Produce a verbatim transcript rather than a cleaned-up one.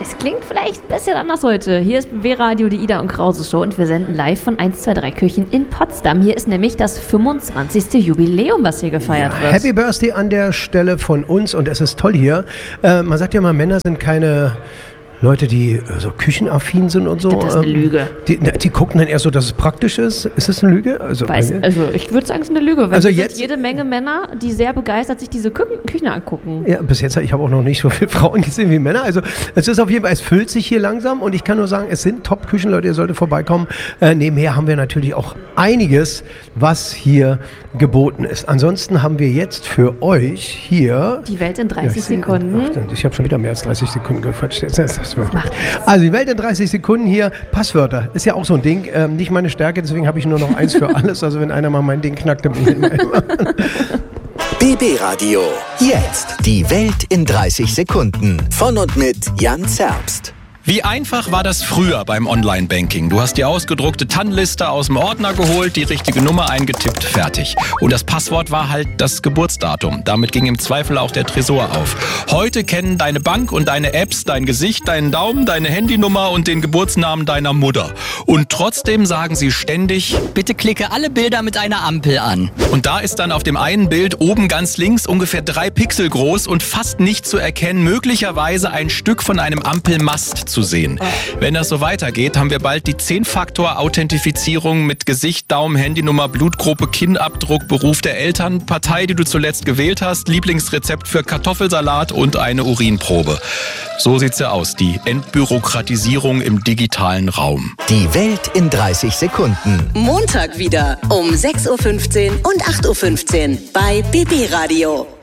Es klingt vielleicht ein bisschen anders heute. Hier ist B W Radio, die Ida und Krause Show und wir senden live von eins zwei drei Küchen in Potsdam. Hier ist nämlich das fünfundzwanzigste Jubiläum, was hier gefeiert ja, wird. Happy Birthday an der Stelle von uns und es ist toll hier. Äh, man sagt ja mal, Männer sind keine Leute, die so küchenaffin sind und so. Das ist eine Lüge. Die, die gucken dann eher so, dass es praktisch ist. Ist das eine Lüge? Also, Weiß, also ich würde sagen, es ist eine Lüge. Weil also es jetzt gibt jede Menge Männer, die sehr begeistert sich diese Kü- Küchen angucken. Ja, bis jetzt, ich habe auch noch nicht so viele Frauen gesehen wie Männer. Also es ist auf jeden Fall, es füllt sich hier langsam und ich kann nur sagen, es sind Top-Küchenleute, ihr solltet vorbeikommen. Äh, nebenher haben wir natürlich auch einiges, was hier geboten ist. Ansonsten haben wir jetzt für euch hier... Die Welt in dreißig ja, ich Sekunden. Ach, ich habe schon wieder mehr als dreißig Sekunden gequatscht. Jetzt, jetzt, jetzt, also die Welt in dreißig Sekunden hier. Passwörter ist ja auch so ein Ding. Ähm, nicht meine Stärke, deswegen habe ich nur noch eins für alles. Also wenn einer mal mein Ding knackt, dann bin ich immer. B B Radio. Jetzt die Welt in dreißig Sekunden. Von und mit Jan Zerbst. Wie einfach war das früher beim Online-Banking? Du hast die ausgedruckte T A N-Liste aus dem Ordner geholt, die richtige Nummer eingetippt, fertig. Und das Passwort war halt das Geburtsdatum. Damit ging im Zweifel auch der Tresor auf. Heute kennen deine Bank und deine Apps dein Gesicht, deinen Daumen, deine Handynummer und den Geburtsnamen deiner Mutter. Und trotzdem sagen sie ständig: Bitte klicke alle Bilder mit einer Ampel an. Und da ist dann auf dem einen Bild oben ganz links ungefähr drei Pixel groß und fast nicht zu erkennen, möglicherweise ein Stück von einem Ampelmast zu sehen. Wenn das so weitergeht, haben wir bald die zehn-Faktor-Authentifizierung mit Gesicht, Daumen, Handynummer, Blutgruppe, Kinnabdruck, Beruf der Eltern, Partei, die du zuletzt gewählt hast, Lieblingsrezept für Kartoffelsalat und eine Urinprobe. So sieht's ja aus, die Entbürokratisierung im digitalen Raum. Die Welt in dreißig Sekunden. Montag wieder um sechs Uhr fünfzehn und acht Uhr fünfzehn bei B B Radio.